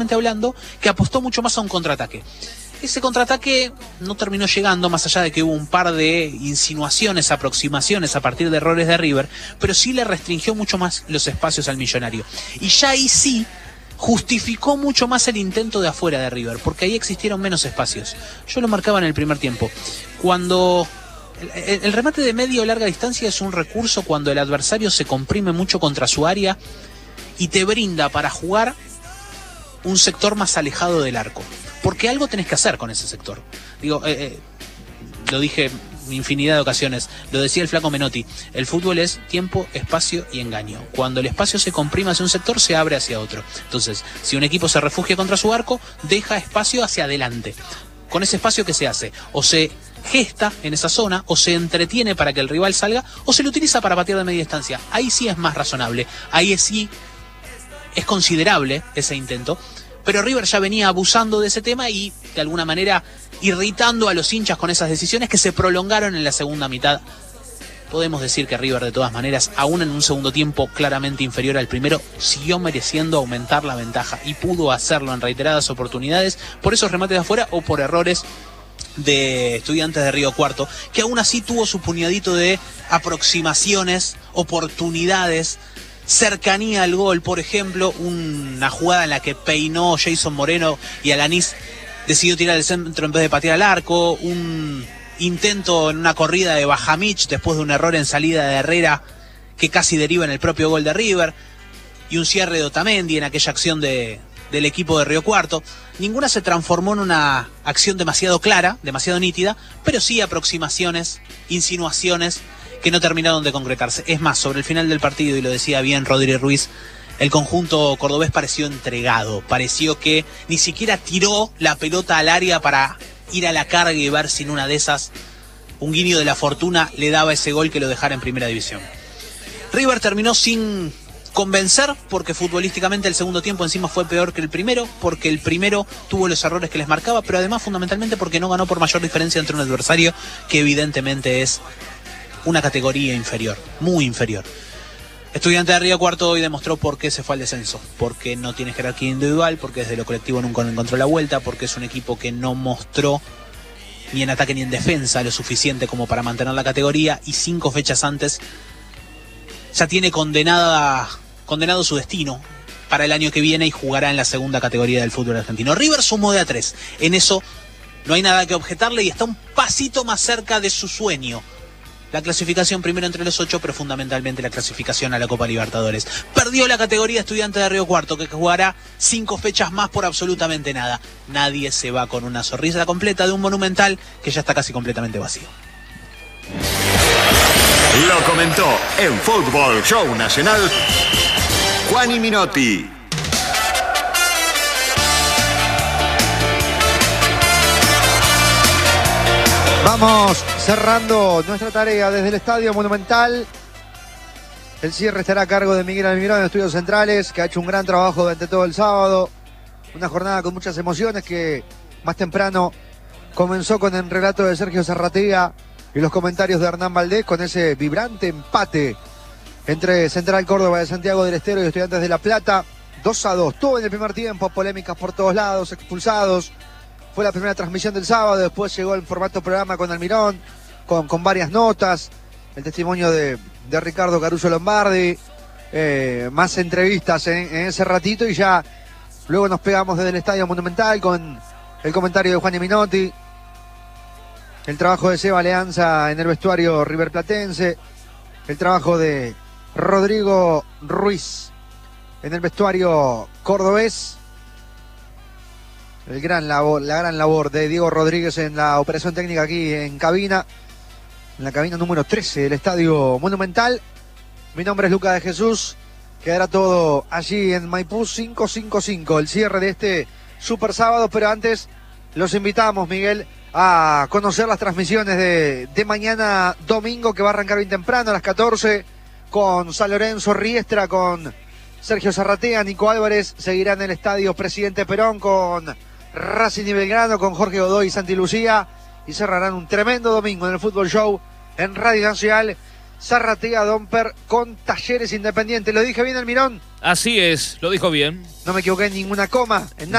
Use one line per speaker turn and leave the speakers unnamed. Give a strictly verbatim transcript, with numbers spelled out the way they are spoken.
hablando, que apostó mucho más a un contraataque. Ese contraataque no terminó llegando, más allá de que hubo un par de insinuaciones, aproximaciones a partir de errores de River, pero sí le restringió mucho más los espacios al Millonario. Y ya ahí sí justificó mucho más el intento de afuera de River, porque ahí existieron menos espacios. Yo lo marcaba en el primer tiempo. Cuando el, el remate de media o larga distancia es un recurso cuando el adversario se comprime mucho contra su área y te brinda para jugar un sector más alejado del arco. Porque algo tenés que hacer con ese sector. Digo, eh, eh, lo dije infinidad de ocasiones, lo decía el flaco Menotti, el fútbol es tiempo, espacio y engaño. Cuando el espacio se comprime hacia un sector, se abre hacia otro. Entonces, si un equipo se refugia contra su arco, deja espacio hacia adelante. Con ese espacio, ¿qué se hace? O se gesta en esa zona, o se entretiene para que el rival salga, o se lo utiliza para patear de media distancia. Ahí sí es más razonable, ahí sí es considerable ese intento. Pero River ya venía abusando de ese tema y de alguna manera irritando a los hinchas con esas decisiones que se prolongaron en la segunda mitad. Podemos decir que River, de todas maneras, aún en un segundo tiempo claramente inferior al primero, siguió mereciendo aumentar la ventaja y pudo hacerlo en reiteradas oportunidades por esos remates de afuera o por errores de Estudiantes de Río Cuarto, que aún así tuvo su puñadito de aproximaciones, oportunidades, cercanía al gol. Por ejemplo, una jugada en la que peinó Jason Moreno y Alanís decidió tirar el centro en vez de patear al arco, un intento en una corrida de Bajamich después de un error en salida de Herrera que casi deriva en el propio gol de River, y un cierre de Otamendi en aquella acción de, del equipo de Río Cuarto. Ninguna se transformó en una acción demasiado clara, demasiado nítida, pero sí aproximaciones, insinuaciones que no terminaron de concretarse. Es más, sobre el final del partido, y lo decía bien Rodríguez Ruiz, el conjunto cordobés pareció entregado, pareció que ni siquiera tiró la pelota al área para ir a la carga y ver si en una de esas un guiño de la fortuna le daba ese gol que lo dejara en primera división. River terminó sin convencer porque futbolísticamente el segundo tiempo encima fue peor que el primero, porque el primero tuvo los errores que les marcaba, pero además fundamentalmente porque no ganó por mayor diferencia entre un adversario que evidentemente es una categoría inferior, muy inferior. Estudiante de Río Cuarto hoy demostró por qué se fue al descenso, porque no tiene jerarquía individual, porque desde lo colectivo nunca encontró la vuelta, porque es un equipo que no mostró ni en ataque ni en defensa lo suficiente como para mantener la categoría, y cinco fechas antes ya tiene condenada, condenado su destino para el año que viene y jugará en la segunda categoría del fútbol argentino. River sumó de a tres, en eso no hay nada que objetarle y está un pasito más cerca de su sueño. La clasificación primero entre los ocho, pero fundamentalmente la clasificación a la Copa Libertadores. Perdió la categoría Estudiante de Río Cuarto, que jugará cinco fechas más por absolutamente nada. Nadie se va con una sonrisa completa de un Monumental que ya está casi completamente vacío.
Lo comentó en Fútbol Show Nacional Juani Minotti.
Vamos cerrando nuestra tarea desde el Estadio Monumental. El cierre estará a cargo de Miguel Almirón en Estudios Centrales, que ha hecho un gran trabajo durante todo el sábado. Una jornada con muchas emociones que más temprano comenzó con el relato de Sergio Zarratea y los comentarios de Hernán Valdés, con ese vibrante empate entre Central Córdoba de Santiago del Estero y Estudiantes de La Plata. dos a dos. Todo en el primer tiempo, polémicas por todos lados, expulsados. Fue la primera transmisión del sábado, después llegó el formato programa con Almirón, con, con varias notas, el testimonio de, de Ricardo Caruso Lombardi, eh, más entrevistas en, en ese ratito, y ya luego nos pegamos desde el Estadio Monumental con el comentario de Juani Minotti, el trabajo de Seba Alianza en el vestuario riverplatense, el trabajo de Rodrigo Ruiz en el vestuario cordobés, el gran labor, la gran labor de Diego Rodríguez en la operación técnica aquí en cabina, en la cabina número trece del Estadio Monumental. Mi nombre es Lucas de Jesús, quedará todo allí en Maipú cinco cinco cinco, el cierre de este super sábado, pero antes los invitamos, Miguel, a conocer las transmisiones de, de mañana domingo, que va a arrancar bien temprano a las catorce, con San Lorenzo Riestra, con Sergio Zarratea, Nico Álvarez, seguirá en el Estadio Presidente Perón con Racing y Belgrano, con Jorge Godoy y Santi Lucía, y cerrarán un tremendo domingo en el Fútbol Show en Radio Nacional, Zarratea Domper con Talleres Independiente. ¿Lo dije bien, Almirón?
Así es, lo dijo bien.
No me equivoqué en ninguna coma, en nada.